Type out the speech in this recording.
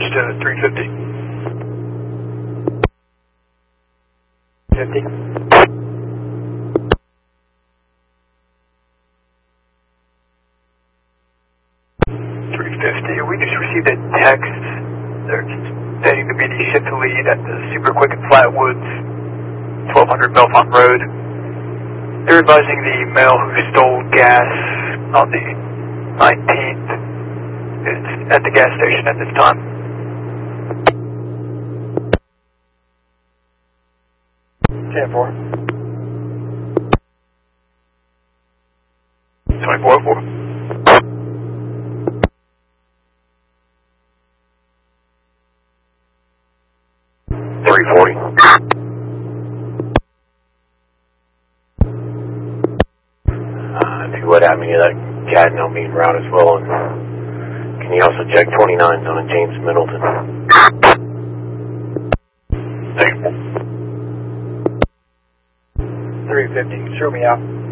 bridge to 350. 50. 350. We just received a text. They're stating to be the ship to lead at the Super Quick and Flatwoods, 1200 Belfont Road. They're advising the male who stole gas on the 19th is at the gas station at this time. Ten 4. 2404. 340. If you would have me that Cadno meeting route as well, and can you also check 29s on a James Middleton? Thanks. 350. Show me out.